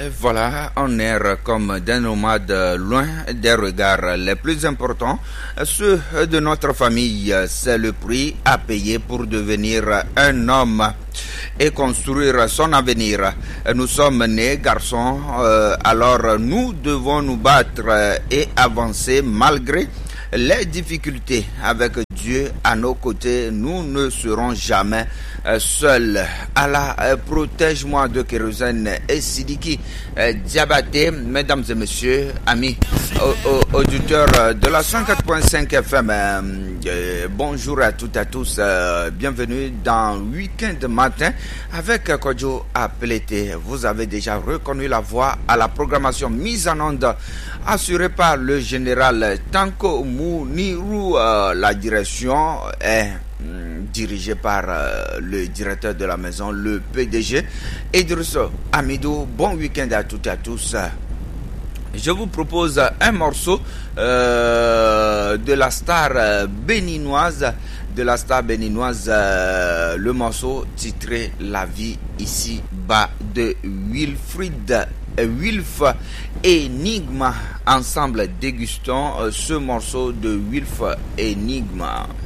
Et voilà, on erre comme des nomades loin des regards les plus importants, ceux de notre famille. C'est le prix à payer pour devenir un homme et construire son avenir. Nous sommes nés garçons, alors nous devons nous battre et avancer malgré les difficultés. Avec Dieu à nos côtés, nous ne serons jamais seuls. Allah, protège-moi de Kérosène et Sidiki Diabaté. Mesdames et messieurs, amis auditeurs de la 104.5 FM, bonjour à toutes et à tous. Bienvenue dans Week-end Matin avec Kodjo Aplété. Vous avez déjà reconnu la voix à la programmation mise en onde assurée par le général Tanko Mounirou. La direction est dirigée par le directeur de la maison, le PDG Idriss Amidou. Bon week-end à toutes et à tous. Je vous propose un morceau de la star béninoise, le morceau titré La vie ici-bas de Wilf Enigma. Ensemble dégustons ce morceau de Wilf Enigma.